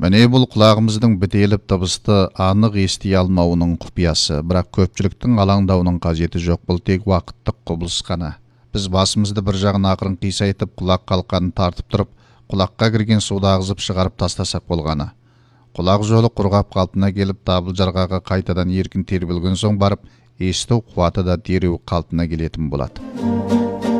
Міне бұл құлағымыздың бітеліп дыбысты анық ести алмауының құпиясы, бірақ көпчіліктің алаңдауының қажеті жоқ, бұл тек уақыттық құбылыс қана. Біз басымызды бір жағын ақырын қисайтып, құлақ қалқанын тартып тұрып, құлаққа кірген суды ағызып шығарып тастасақ болғаны. Құлақ жолы құрғап қалпына келіп, дабыл жарғаға қайтадан еркін тербелген соң барып, есту қуаты да дереу қалпына келетін болады.